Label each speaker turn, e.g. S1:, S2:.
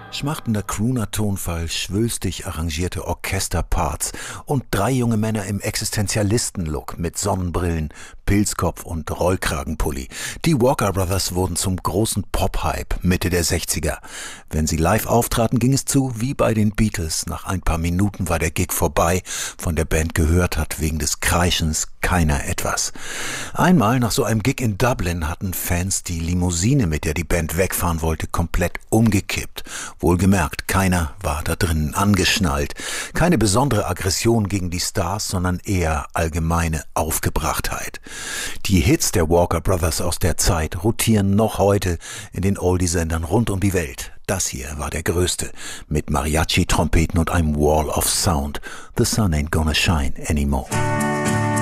S1: Schmachtender Crooner-Tonfall, schwülstig arrangierte Orchesterparts und 3 junge Männer im Existenzialisten-Look mit Sonnenbrillen, Pilzkopf und Rollkragenpulli. Die Walker Brothers wurden zum großen Pop-Hype Mitte der 60er. Wenn sie live auftraten, ging es zu wie bei den Beatles. Nach ein paar Minuten war der Gig vorbei. Von der Band gehört hat wegen des Kreischens keiner etwas. Einmal nach so einem Gig in Dublin hatten Fans die Limousine, mit der die Band wegfahren wollte, komplett umgekippt. Wohlgemerkt, keiner war da drinnen angeschnallt. Keine besondere Aggression gegen die Stars, sondern eher allgemeine Aufgebrachtheit. Die Hits der Walker Brothers aus der Zeit rotieren noch heute in den Oldie-Sendern rund um die Welt. Das hier war der größte, mit Mariachi-Trompeten und einem Wall of Sound. The sun ain't gonna shine anymore.